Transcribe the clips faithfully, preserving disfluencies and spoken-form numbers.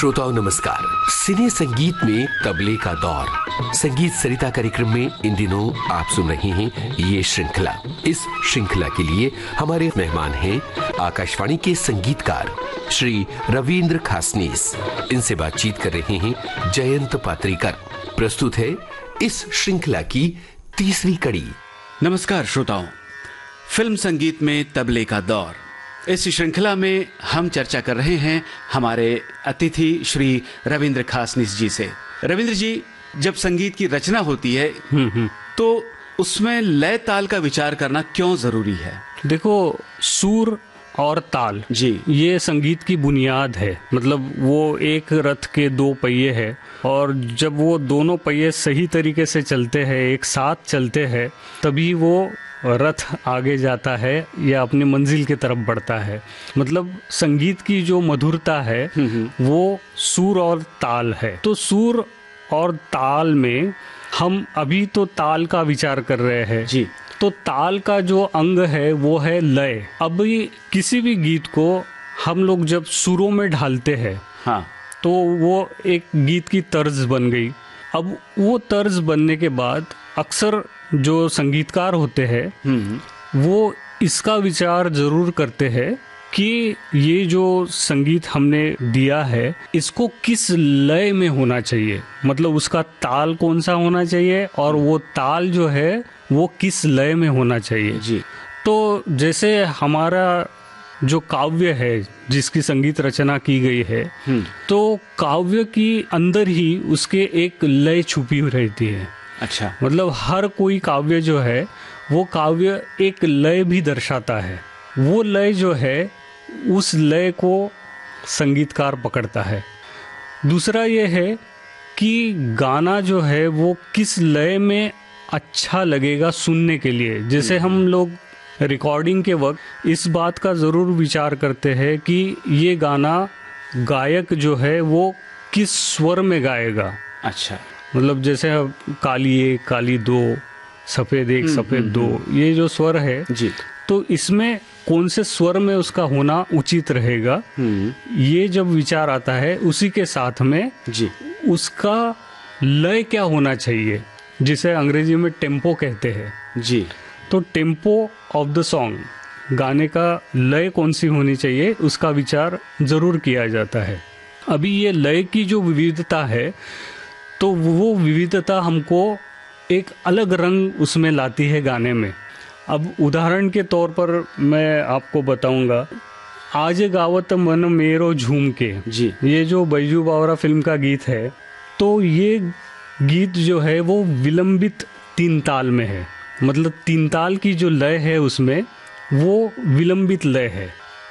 श्रोताओं नमस्कार। सिने संगीत में तबले का दौर संगीत सरिता कार्यक्रम में इन दिनों आप सुन रहे हैं ये श्रृंखला। इस श्रृंखला के लिए हमारे मेहमान हैं आकाशवाणी के संगीतकार श्री रविंद्र खासनीस। इनसे बातचीत कर रहे हैं जयंत पात्रीकर। प्रस्तुत है इस श्रृंखला की तीसरी कड़ी। नमस्कार श्रोताओं, फिल्म संगीत में तबले का दौर इस श्रृंखला में हम चर्चा कर रहे हैं हमारे अतिथि श्री रविंद्र खासनीस जी से। रविंद्र जी, जब संगीत की रचना होती है तो उसमें लय ताल का विचार करना क्यों जरूरी है? देखो, सुर और ताल जी ये संगीत की बुनियाद है। मतलब वो एक रथ के दो पहिए हैं और जब वो दोनों पहिए सही तरीके से चलते हैं, एक साथ चलते हैं, तभी वो रथ आगे जाता है या अपनी मंजिल की तरफ बढ़ता है। मतलब संगीत की जो मधुरता है वो सुर और ताल है। तो सुर और ताल में हम अभी तो ताल का विचार कर रहे हैं जी। तो ताल का जो अंग है वो है लय। अब किसी भी गीत को हम लोग जब सुरों में ढालते हैं हाँ तो वो एक गीत की तर्ज बन गई। अब वो तर्ज बनने के बाद अक्सर जो संगीतकार होते हैं वो इसका विचार जरूर करते हैं कि ये जो संगीत हमने दिया है इसको किस लय में होना चाहिए। मतलब उसका ताल कौन सा होना चाहिए और वो ताल जो है वो किस लय में होना चाहिए जी। तो जैसे हमारा जो काव्य है जिसकी संगीत रचना की गई है तो काव्य की अंदर ही उसके एक लय छुपी हुई रहती है। अच्छा, मतलब हर कोई काव्य जो है वो काव्य एक लय भी दर्शाता है। वो लय जो है उस लय को संगीतकार पकड़ता है। दूसरा ये है कि गाना जो है वो किस लय में अच्छा लगेगा सुनने के लिए। जैसे हम लोग रिकॉर्डिंग के वक्त इस बात का ज़रूर विचार करते हैं कि ये गाना गायक जो है वो किस स्वर में गाएगा। अच्छा, मतलब जैसे काली एक काली दो, सफ़ेद एक सफ़ेद दो, ये जो स्वर है जी तो इसमें कौन से स्वर में उसका होना उचित रहेगा, ये जब विचार आता है उसी के साथ में जी उसका लय क्या होना चाहिए, जिसे अंग्रेजी में टेम्पो कहते हैं जी। तो टेम्पो ऑफ द सॉन्ग, गाने का लय कौन सी होनी चाहिए, उसका विचार जरूर किया जाता है। अभी ये लय की जो विविधता है तो वो विविधता हमको एक अलग रंग उसमें लाती है गाने में। अब उदाहरण के तौर पर मैं आपको बताऊंगा, आज गावत मन मेरो झूम के जी, ये जो बैजू बावरा फिल्म का गीत है तो ये गीत जो है वो विलंबित तीन ताल में है। मतलब तीन ताल की जो लय है उसमें वो विलंबित लय है।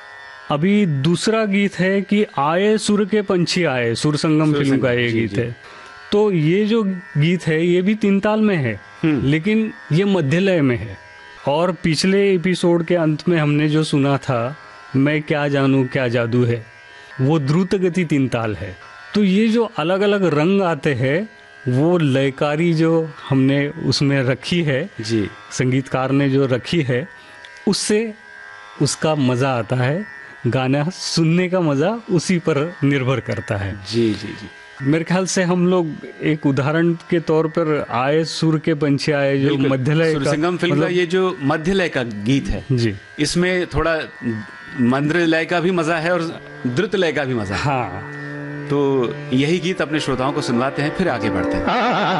अभी दूसरा गीत है कि आए सुर के पंछी आए, सुर संगम फिल्म का ये गीत है। तो ये जो गीत है ये भी तीन ताल में है लेकिन ये मध्य लय में है। और पिछले एपिसोड के अंत में हमने जो सुना था, मैं क्या जानूं क्या जादू है, वो द्रुत गति तीन ताल है। तो ये जो अलग अलग रंग आते हैं वो लयकारी जो हमने उसमें रखी है जी, संगीतकार ने जो रखी है, उससे उसका मज़ा आता है। गाना सुनने का मज़ा उसी पर निर्भर करता है। जी जी जी। मेरे ख्याल से हम लोग एक उदाहरण के तौर पर आए सुर के पंछी आए जो मध्य लय सुर संगम फिल्म मतलब, का ये जो मध्य लय का गीत है जी, इसमें थोड़ा मंद्र लय का भी मजा है और द्रुत लय का भी मजा है। हाँ। तो यही गीत अपने श्रोताओं को सुनवाते हैं, फिर आगे बढ़ते हैं।